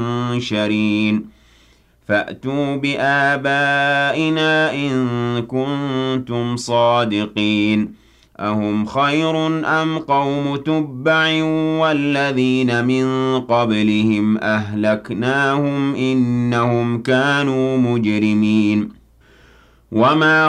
منشرين فأتوا بآبائنا إن كنتم صادقين أهم خير أم قوم تبع والذين من قبلهم أهلكناهم إنهم كانوا مجرمين وما